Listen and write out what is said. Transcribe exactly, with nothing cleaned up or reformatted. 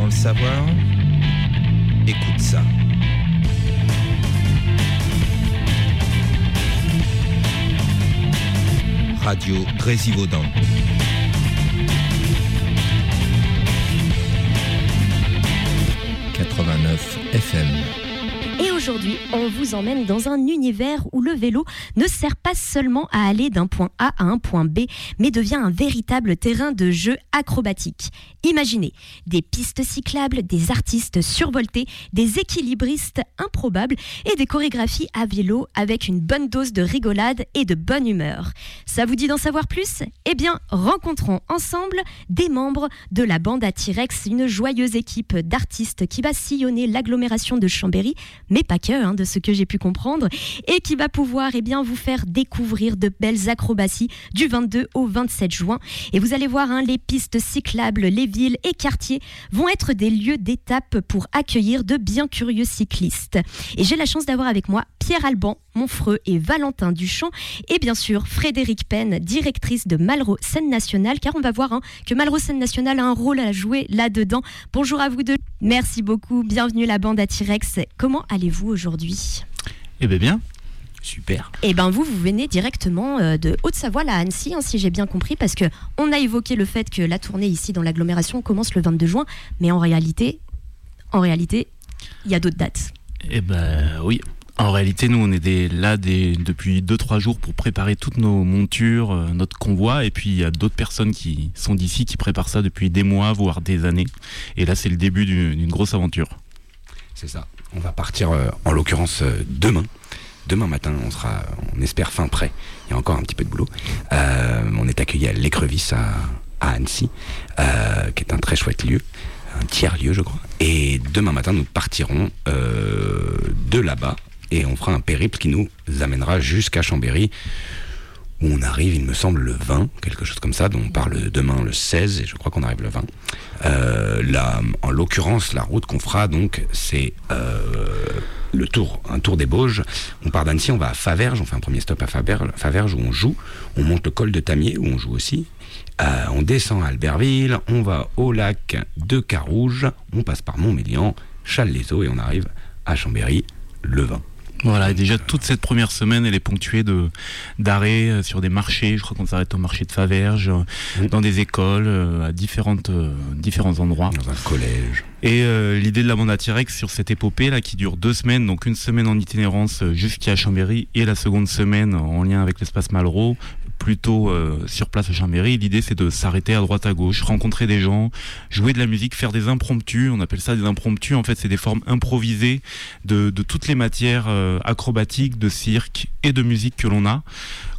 vraiment le savoir? Écoute ça. Radio Grésivaudan. quatre-vingt-neuf F M. Et aujourd'hui, on vous emmène dans un univers où le vélo ne sert pas seulement à aller d'un point A à un point B, mais devient un véritable terrain de jeu acrobatique. Imaginez des pistes cyclables, des artistes survoltés, des équilibristes improbables et des chorégraphies à vélo avec une bonne dose de rigolade et de bonne humeur. Ça vous dit d'en savoir plus ? Eh bien, rencontrons ensemble des membres de la bande à T-Rex, une joyeuse équipe d'artistes qui va sillonner l'agglomération de Chambéry, mais pas que, hein, de ce que j'ai pu comprendre, et qui va pouvoir eh bien, vous faire découvrir de belles acrobaties du vingt-deux au vingt-sept juin. Et vous allez voir, hein, les pistes cyclables, les villes et quartiers vont être des lieux d'étape pour accueillir de bien curieux cyclistes. Et j'ai la chance d'avoir avec moi Pierre Alban, Monfreux et Valentin Duchamp, et bien sûr Frédéric Penn, directrice de Malraux Scène Nationale, car on va voir hein, que Malraux Scène Nationale a un rôle à jouer là-dedans. Bonjour à vous deux. Merci beaucoup. Bienvenue la bande à T-Rex. Comment allez-vous aujourd'hui ? Eh bien bien, super. Eh bien vous, vous venez directement euh, de Haute-Savoie à Annecy, hein, si j'ai bien compris, parce qu'on a évoqué le fait que la tournée ici dans l'agglomération commence le vingt-deux juin, mais en réalité, en réalité, il y a d'autres dates. Eh ben oui. En réalité, nous, on est des, là des, depuis deux trois jours pour préparer toutes nos montures, euh, notre convoi. Et puis, il y a d'autres personnes qui sont d'ici, qui préparent ça depuis des mois, voire des années. Et là, c'est le début d'une, d'une grosse aventure. C'est ça. On va partir, euh, en l'occurrence, euh, demain. Demain matin, on sera, on espère, fin prêt. Il y a encore un petit peu de boulot. Euh, on est accueilli à l'Écrevisse à, à Annecy, euh, qui est un très chouette lieu. Un tiers-lieu, je crois. Et demain matin, nous partirons euh, de là-bas. Et on fera un périple qui nous amènera jusqu'à Chambéry, où on arrive, il me semble, le vingt, quelque chose comme ça, dont on parle demain le seize, et je crois qu'on arrive le vingt. Euh, là, en l'occurrence, la route qu'on fera, donc, c'est euh, le tour, un tour des Bauges. On part d'Annecy, on va à Faverges, on fait un premier stop à Faverges, Faverges où on joue. On monte le col de Tamier, où on joue aussi. Euh, on descend à Albertville, on va au lac de Carouge, on passe par Montmélian, Challes-les-Eaux, et on arrive à Chambéry le vingt. Voilà, et déjà toute cette première semaine, elle est ponctuée de, d'arrêts sur des marchés. Je crois qu'on s'arrête au marché de Faverges, mmh. dans des écoles, à différentes, euh, différents endroits. Dans un collège. Et euh, l'idée de la bande à T-Rex sur cette épopée là, qui dure deux semaines, donc une semaine en itinérance jusqu'à Chambéry et la seconde semaine en lien avec l'espace Malraux, plutôt euh, sur place à Chambéry. L'idée, c'est de s'arrêter à droite à gauche, rencontrer des gens, jouer de la musique, faire des impromptus. On appelle ça des impromptus. En fait, c'est des formes improvisées de, de toutes les matières euh, acrobatiques, de cirque et de musique que l'on a.